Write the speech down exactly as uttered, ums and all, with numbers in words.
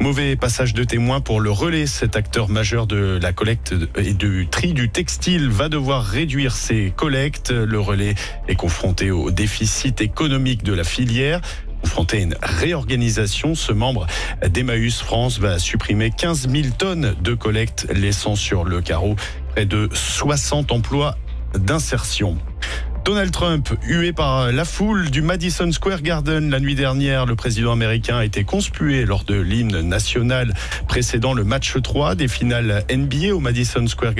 Mauvais passage de témoin pour le Relais. Cet acteur majeur de la collecte et du tri du textile va devoir réduire ses collectes. Le Relais est confronté au déficit économique de la filière. Confronté à une réorganisation, ce membre d'Emmaüs France va supprimer quinze mille tonnes de collecte, laissant sur le carreau près de soixante emplois d'insertion. Donald Trump, hué par la foule du Madison Square Garden la nuit dernière. Le président américain a été conspué lors de l'hymne national précédant le match trois des finales N B A au Madison Square Garden.